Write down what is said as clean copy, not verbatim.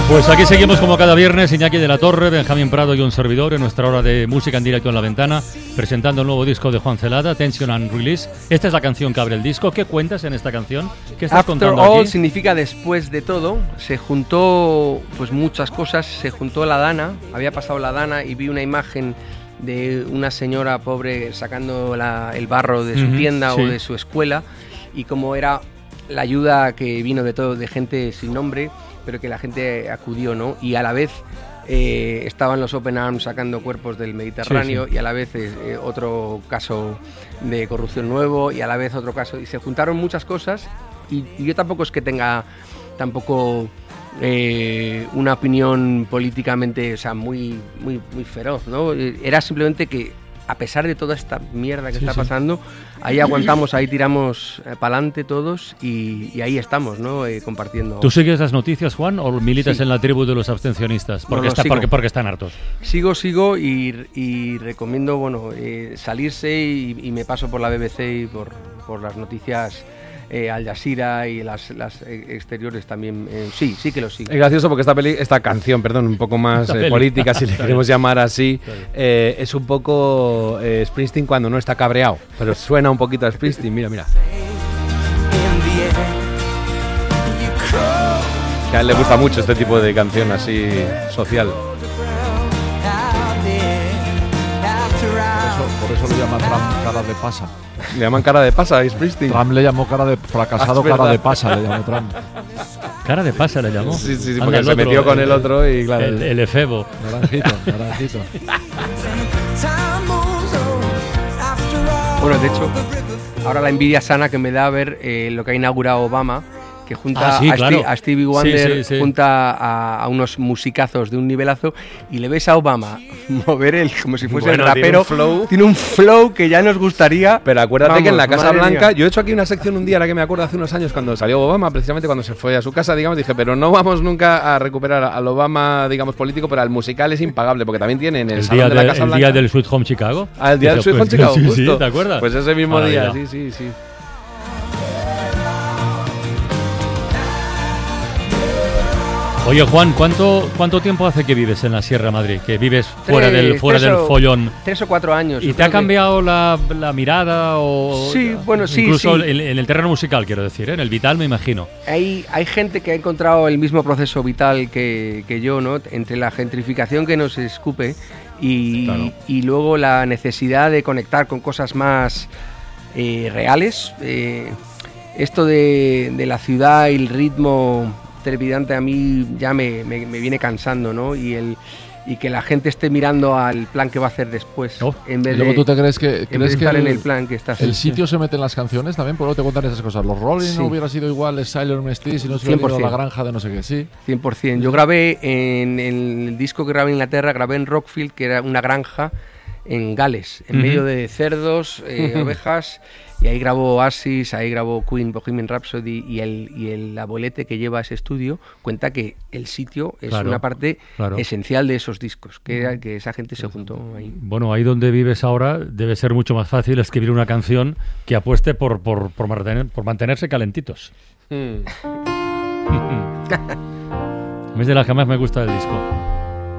Pues aquí seguimos como cada viernes, Iñaki de la Torre, Benjamín Prado y un servidor en nuestra hora de música en directo en La Ventana, presentando el nuevo disco de Juan Celada, Tension and Release. Esta es la canción que abre el disco. ¿Qué cuentas en esta canción? ¿Qué estás contando After all aquí? significa después de todo. Se juntó pues muchas cosas, se juntó la Dana, había pasado la Dana y vi una imagen de una señora pobre sacando el barro de su tienda sí. o de su escuela, y como era la ayuda que vino de gente sin nombre, pero que la gente acudió, ¿no? Y a la vez estaban los Open Arms sacando cuerpos del Mediterráneo, sí. Y a la vez otro caso de corrupción nuevo, y a la vez otro caso, y se juntaron muchas cosas, y yo tampoco es que tenga una opinión políticamente, o sea, muy feroz, ¿no? Era simplemente que, a pesar de toda esta mierda que está pasando, ahí aguantamos, ahí tiramos para adelante todos y ahí estamos, ¿no? Compartiendo. ¿Tú sigues las noticias, Juan, o militas Sí. en la tribu de los abstencionistas? Porque, porque están hartos. Sigo y recomiendo, bueno, salirse y me paso por la BBC y por las noticias Al Jazeera y las exteriores también. Sí que lo sigo. Es gracioso porque esta canción, un poco más política, si le queremos llamar así, es un poco Springsteen cuando no está cabreado, pero suena un poquito a Springsteen, mira. Que a él le gusta mucho este tipo de canción así social. Por eso lo llama Trump cara de pasa. Le llaman cara de pasa a Springsteen. Trump le llamó cara de fracasado, cara de pasa, le llamó Trump. Cara de pasa le llamó. Sí, porque se metió con el otro y claro. El efebo. Naranjito. Bueno, de hecho, ahora la envidia sana que me da ver lo que ha inaugurado Obama, que junta a Stevie Wonder, junta a unos musicazos de un nivelazo, y le ves a Obama mover como si fuese el rapero. Tiene un flow que ya nos gustaría. Pero acuérdate que en la Casa Blanca, yo he hecho aquí una sección un día, ahora que me acuerdo, hace unos años cuando salió Obama, precisamente cuando se fue a su casa, digamos, dije, pero no vamos nunca a recuperar al Obama, digamos, político, pero al musical es impagable, porque también tienen el salón de la Casa Blanca. ¿El día del Sweet Home Chicago? Ah, el día del Sweet Home Chicago, sí, justo. Sí, ¿te acuerdas? Pues ese mismo día, sí. Oye, Juan, ¿cuánto tiempo hace que vives en la Sierra Madrid? Que vives fuera del follón. 3 o 4 años. ¿Y te ha cambiado la mirada? Sí, bueno, sí. Incluso sí. En el terreno musical, quiero decir, en el vital, me imagino. Hay gente que ha encontrado el mismo proceso vital que yo, ¿no? Entre la gentrificación que nos escupe y luego la necesidad de conectar con cosas más reales. Esto de la ciudad y el ritmo trepidante a mí ya me viene cansando, ¿no? Y que la gente esté mirando al plan que va a hacer después, en vez luego tú te crees que estar en el plan que está haciendo. ¿El sitio se mete en las canciones también? ¿Por qué te cuentan esas cosas? ¿Los Rolling no hubiera sido igual Sailor Street si no se hubiera ido a la granja de no sé qué? Sí. 100%. Yo grabé en el disco que grabé en Inglaterra, grabé en Rockfield, que era una granja en Gales, en medio de cerdos, ovejas, y ahí grabó Oasis, ahí grabó Queen, Bohemian Rhapsody, y el abuelete que lleva ese estudio cuenta que el sitio es una parte esencial de esos discos, que esa gente se juntó ahí. Bueno, ahí donde vives ahora debe ser mucho más fácil escribir una canción que apueste por mantenerse calentitos. Es de las que más me gusta del disco.